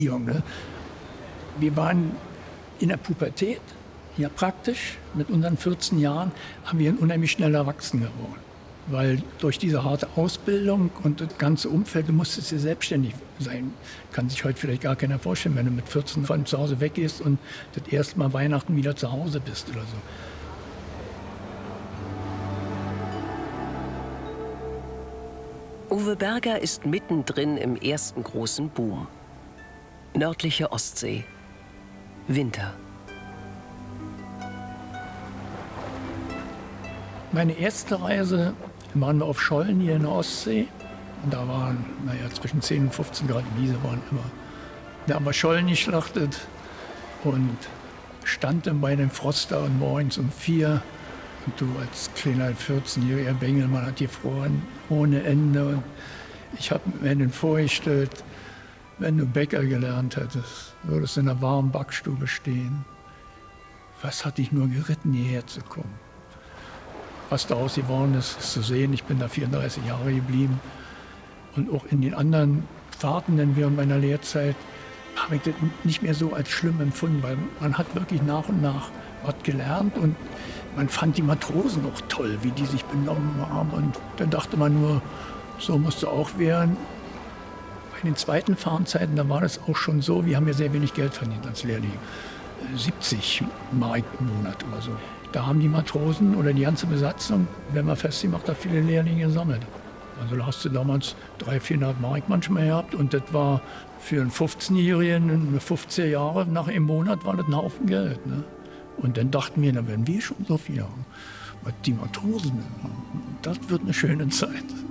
Junge. Wir waren in der Pubertät, ja praktisch, mit unseren 14 Jahren, haben wir unheimlich schnell erwachsen geworden. Weil durch diese harte Ausbildung und das ganze Umfeld, du musstest ja selbstständig sein. Kann sich heute vielleicht gar keiner vorstellen, wenn du mit 14 von zu Hause weggehst und das erste Mal Weihnachten wieder zu Hause bist oder so. Uwe Berger ist mittendrin im ersten großen Boom. Nördliche Ostsee. Winter. Meine erste Reise waren wir auf Schollen hier in der Ostsee. Und da waren, zwischen 10 und 15 Grad Wiese waren immer. Da haben wir Schollen geschlachtet und stand dann bei dem Froster und morgens um 4. Und du als kleiner 14-jähriger Bengelmann hat gefroren ohne Ende. Und ich habe mir dann vorgestellt, wenn du Bäcker gelernt hättest, würdest du in einer warmen Backstube stehen. Was hat dich nur geritten, hierher zu kommen? Was daraus geworden ist, ist zu sehen. Ich bin da 34 Jahre geblieben. Und auch in den anderen Fahrten während meiner Lehrzeit habe ich das nicht mehr so als schlimm empfunden, weil man hat wirklich nach und nach was gelernt und man fand die Matrosen auch toll, wie die sich benommen haben. Und dann dachte man nur, so musst du auch werden. Bei den zweiten Fahrzeiten, da war das auch schon so, wir haben ja sehr wenig Geld verdient als Lehrling. 70 Mark im Monat oder so. Da haben die Matrosen oder die ganze Besatzung, wenn man festgemacht hat, viele Lehrlinge gesammelt. Also da hast du damals 300, 400 Mark manchmal gehabt und das war für einen 15-Jährigen, 15 Jahre nach einem Monat war das ein Haufen Geld. Ne? Und dann dachten wir, dann werden wir schon so viel haben. Aber die Matrosen, das wird eine schöne Zeit.